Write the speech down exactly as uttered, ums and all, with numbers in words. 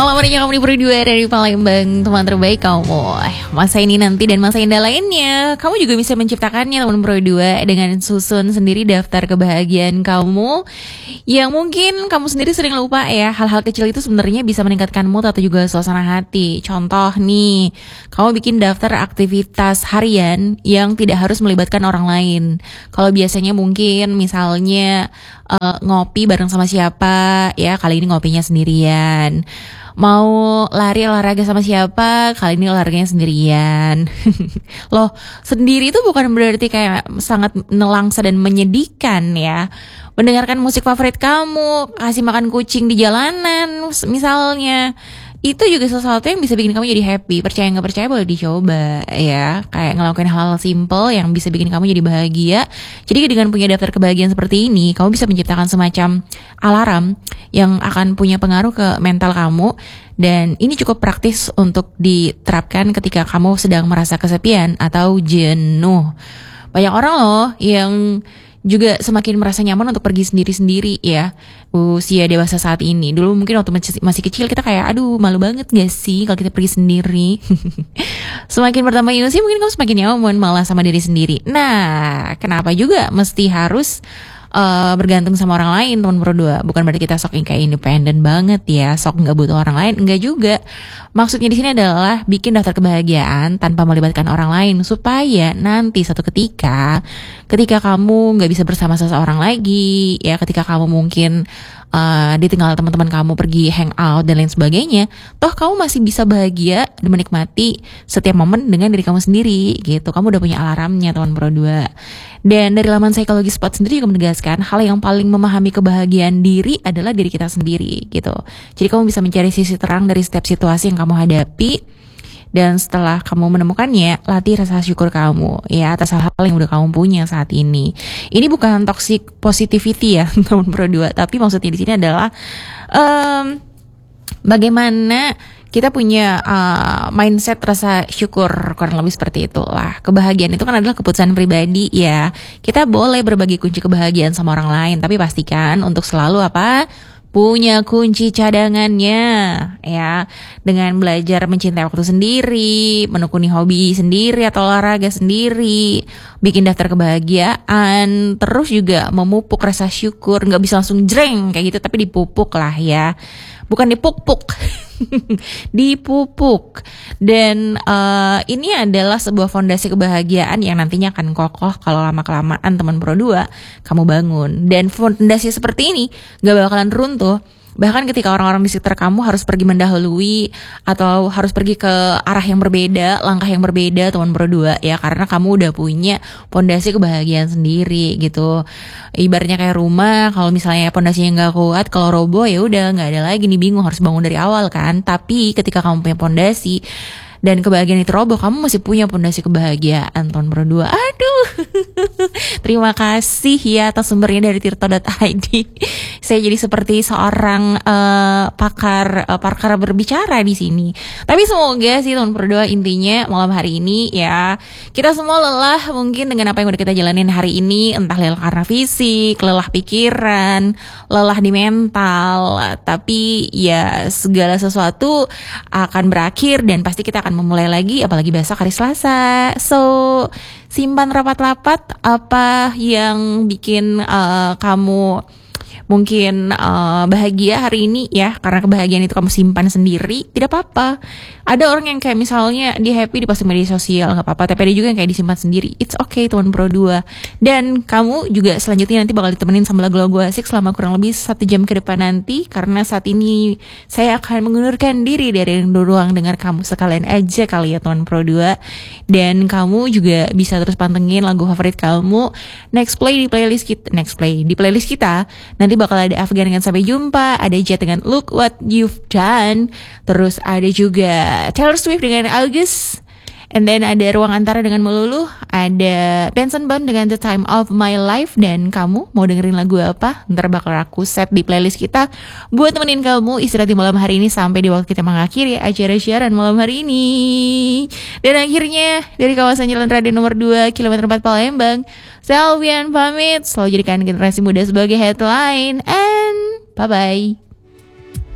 Malam harinya kamu diberi dua dari Palembang, teman terbaik kamu. Masa ini nanti dan masa indah lainnya, kamu juga bisa menciptakannya teman berdua dengan susun sendiri daftar kebahagiaan kamu. Yang mungkin kamu sendiri sering lupa ya, hal-hal kecil itu sebenarnya bisa meningkatkan mood atau juga suasana hati. Contoh nih, kamu bikin daftar aktivitas harian yang tidak harus melibatkan orang lain. Kalau biasanya mungkin misalnya uh, ngopi bareng sama siapa, ya kali ini ngopinya sendirian. Mau lari olahraga sama siapa, kali ini olahraganya sendirian. Loh, sendiri itu bukan berarti kayak sangat nelangsa dan menyedihkan ya. Mendengarkan musik favorit kamu, kasih makan kucing di jalanan misalnya, itu juga sesuatu yang bisa bikin kamu jadi happy. Percaya nggak percaya boleh dicoba ya. Kayak ngelakuin hal-hal simple yang bisa bikin kamu jadi bahagia. Jadi dengan punya daftar kebahagiaan seperti ini, kamu bisa menciptakan semacam alarm yang akan punya pengaruh ke mental kamu. Dan ini cukup praktis untuk diterapkan ketika kamu sedang merasa kesepian atau jenuh. Banyak orang loh yang juga semakin merasa nyaman untuk pergi sendiri-sendiri ya usia dewasa saat ini. Dulu mungkin waktu masih kecil kita kayak aduh malu banget gak sih kalau kita pergi sendiri. Semakin bertambah usia mungkin kamu semakin nyaman malah sama diri sendiri. Nah, kenapa juga mesti harus Uh, bergantung sama orang lain teman berdua? Bukan berarti kita sok yang kayak independen banget ya, sok nggak butuh orang lain, enggak juga. Maksudnya di sini adalah bikin daftar kebahagiaan tanpa melibatkan orang lain supaya nanti satu ketika, ketika kamu nggak bisa bersama seseorang lagi, ya ketika kamu mungkin uh, ditinggal teman-teman kamu pergi hangout dan lain sebagainya, toh kamu masih bisa bahagia dan menikmati setiap momen dengan diri kamu sendiri gitu. Kamu udah punya alarmnya teman berdua. Dan dari laman Psikologi Spot sendiri juga menegaskan hal yang paling memahami kebahagiaan diri adalah diri kita sendiri gitu. Jadi kamu bisa mencari sisi terang dari setiap situasi yang kamu hadapi. Dan setelah kamu menemukannya, latih rasa syukur kamu ya atas hal-hal yang udah kamu punya saat ini. Ini bukan toxic positivity ya teman berdua, tapi maksudnya di sini adalah um, bagaimana kita punya uh, mindset rasa syukur, kurang lebih seperti itulah. Kebahagiaan itu kan adalah keputusan pribadi ya. Kita boleh berbagi kunci kebahagiaan sama orang lain, tapi pastikan untuk selalu apa? Punya kunci cadangannya ya. Dengan belajar mencintai waktu sendiri, menekuni hobi sendiri atau olahraga sendiri, bikin daftar kebahagiaan, terus juga memupuk rasa syukur. Gak bisa langsung jreng kayak gitu, tapi dipupuk lah ya. Bukan dipuk-puk. Dipupuk. Dan uh, ini adalah sebuah fondasi kebahagiaan yang nantinya akan kokoh kalau lama-kelamaan teman pro dua kamu bangun. Dan fondasi seperti ini gak bakalan runtuh bahkan ketika orang-orang di sekitar kamu harus pergi mendahului atau harus pergi ke arah yang berbeda, langkah yang berbeda teman berdua ya, karena kamu udah punya fondasi kebahagiaan sendiri gitu. Ibaratnya kayak rumah, kalau misalnya fondasinya nggak kuat, kalau roboh ya udah nggak ada lagi nih, bingung harus bangun dari awal kan. Tapi ketika kamu punya fondasi dan kebahagiaan itu roboh, kamu masih punya fondasi kebahagiaan teman berdua. Aduh, terima kasih ya atas sumbernya dari tirto dot i d. Saya jadi seperti seorang uh, pakar uh, pakar berbicara di sini. Tapi semoga sih teman berdua, intinya malam hari ini ya kita semua lelah mungkin dengan apa yang udah kita jalanin hari ini, entah lelah karena fisik, lelah pikiran, lelah di mental. Tapi ya segala sesuatu akan berakhir dan pasti kita akan memulai lagi, apalagi besok hari Selasa. So simpan rapat-rapat apa yang bikin uh, kamu mungkin uh, bahagia hari ini ya, karena kebahagiaan itu kamu simpan sendiri, tidak apa-apa. Ada orang yang kayak misalnya dia happy di posting media sosial, gak apa-apa, tapi ada juga yang kayak disimpan sendiri. It's okay teman pro dua. Dan kamu juga selanjutnya nanti bakal ditemenin sama lagu-lagu asik selama kurang lebih satu jam ke depan nanti, karena saat ini saya akan mengundurkan diri dari ruang dengar kamu sekalian aja kali ya teman pro dua. Dan kamu juga bisa terus pantengin lagu favorit kamu next play di playlist kita, next play di playlist kita. Nanti bakal ada Afgan dengan Sampai Jumpa, ada Jet dengan Look What You've Done, terus ada juga Taylor Swift dengan August, and then ada Ruang Antara dengan Melulu, ada Benson Boone dengan The Time of My Life. Dan kamu mau dengerin lagu apa? Ntar bakal aku set di playlist kita buat temenin kamu istirahat di malam hari ini sampai di waktu kita mengakhiri acara siaran malam hari ini. Dan akhirnya dari kawasan Jalan Raden nomor dua kilometer empat Palembang, saya Alfian pamit. Selalu jadikan generasi muda sebagai headline, and bye-bye.